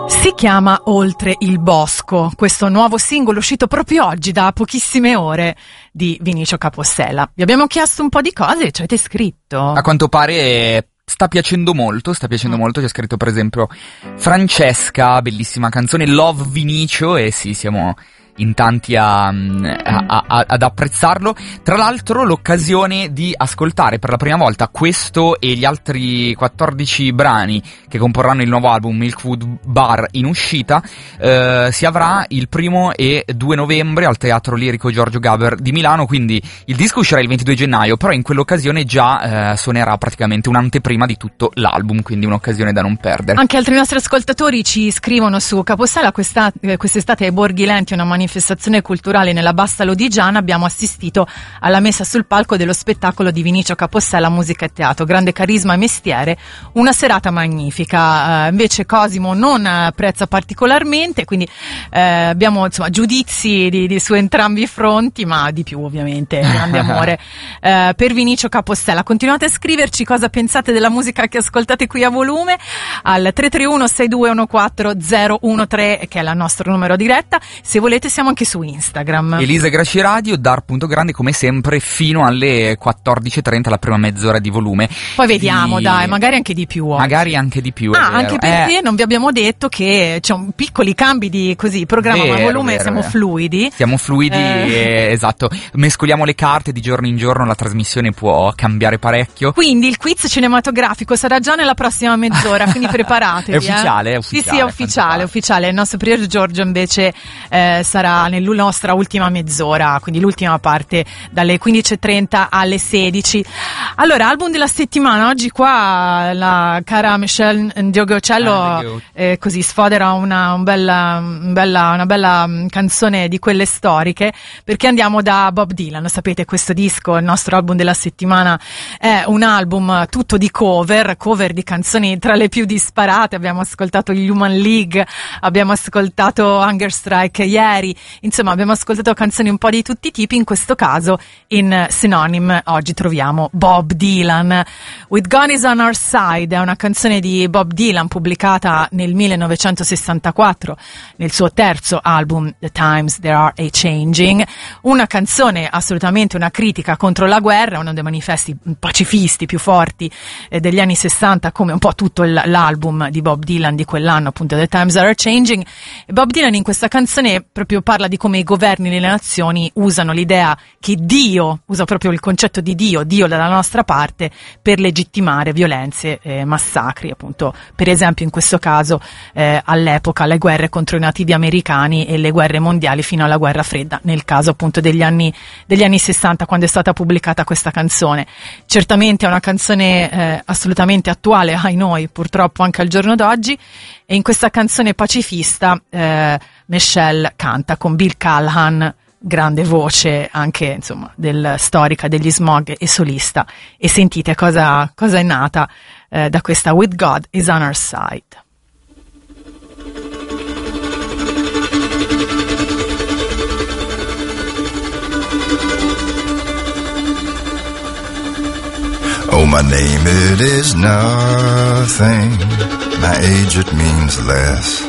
Si chiama Oltre il bosco, questo nuovo singolo uscito proprio oggi, da pochissime ore, di Vinicio Capossela. Vi abbiamo chiesto un po' di cose e ci avete scritto. A quanto pare sta piacendo molto, ci ha scritto per esempio Francesca, bellissima canzone, Love Vinicio, e sì, siamo in tanti ad apprezzarlo. Tra l'altro l'occasione di ascoltare per la prima volta questo e gli altri 14 brani che comporranno il nuovo album Milkwood Bar in uscita si avrà il 1 e 2 novembre al Teatro Lirico Giorgio Gaber di Milano, quindi il disco uscirà il 22 gennaio, però in quell'occasione già suonerà praticamente un'anteprima di tutto l'album, quindi un'occasione da non perdere. Anche altri nostri ascoltatori ci scrivono su Capossela: quest'estate ai Borghi Lenti, una manifestazione culturale nella Bassa Lodigiana, abbiamo assistito alla messa sul palco dello spettacolo di Vinicio Capossela, musica e teatro, grande carisma e mestiere, una serata magnifica. Invece Cosimo non apprezza particolarmente, quindi abbiamo insomma giudizi su entrambi i fronti, ma di più ovviamente grande amore per Vinicio Capossela. Continuate a scriverci cosa pensate della musica che ascoltate qui a volume al 331 6214 013, che è il nostro numero diretta. Se volete siamo anche su Instagram. Elisa Grasci Radio, Dar.grande come sempre fino alle 14.30, la prima mezz'ora di volume. Poi vediamo, dai, magari anche di più oggi. Magari anche di più, anche perché non vi abbiamo detto che c'è piccoli cambi di programma, ma a volume siamo fluidi. Siamo fluidi, esatto. Mescoliamo le carte di giorno in giorno, la trasmissione può cambiare parecchio. Quindi il quiz cinematografico sarà già nella prossima mezz'ora, quindi preparatevi. È ufficiale, è ufficiale. Sì, è ufficiale. Il nostro Prior Giorgio invece sarà nella nostra ultima mezz'ora, quindi l'ultima parte dalle 15.30 alle 16. Allora, album della settimana. Oggi qua la cara Michelle Ndiogocello così sfodera una bella canzone di quelle storiche, perché andiamo da Bob Dylan. Sapete, questo disco, il nostro album della settimana, è un album tutto di cover di canzoni tra le più disparate. Abbiamo ascoltato gli Human League, abbiamo ascoltato Hunger Strike ieri, insomma abbiamo ascoltato canzoni un po' di tutti i tipi. In questo caso in Synonym oggi troviamo Bob Dylan. With God Is On Our Side è una canzone di Bob Dylan pubblicata nel 1964 nel suo terzo album The Times They Are A-Changing, una canzone assolutamente una critica contro la guerra, uno dei manifesti pacifisti più forti degli anni 60, come un po' tutto l'album di Bob Dylan di quell'anno, appunto The Times Are Changing. E Bob Dylan in questa canzone proprio parla di come i governi nelle nazioni usano l'idea che Dio, usa proprio il concetto di Dio dalla nostra parte, per legittimare violenze, massacri, appunto, per esempio in questo caso all'epoca le guerre contro i nativi americani e le guerre mondiali fino alla guerra fredda, nel caso appunto degli anni 60, quando è stata pubblicata questa canzone. Certamente è una canzone assolutamente attuale ai noi, purtroppo anche al giorno d'oggi, e in questa canzone pacifista Michelle canta con Bill Callahan, grande voce anche insomma storica degli Smog e solista, e sentite cosa è nata da questa With God Is On Our Side. Oh, my name, it is nothing. My age, it means less.